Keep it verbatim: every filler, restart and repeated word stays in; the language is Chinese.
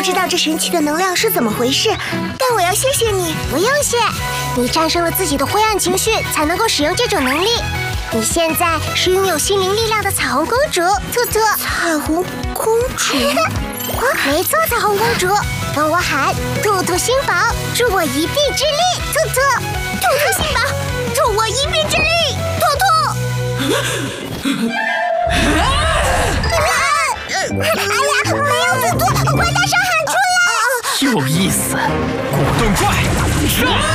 知道这神奇的能量是怎么回事，但我要谢谢你。 不用谢，你战胜了自己的灰暗情绪，才能够使用这种能力。你现在是拥有心灵力量的彩虹公主，兔兔。 彩虹公主？ 没错，彩虹公主，跟我喊兔兔心宝，助我一臂之力，兔兔。 兔兔心宝，助我一臂之力，兔兔。哎呀，没有兔兔，快大声喊出来！ 有意思，果冻怪上！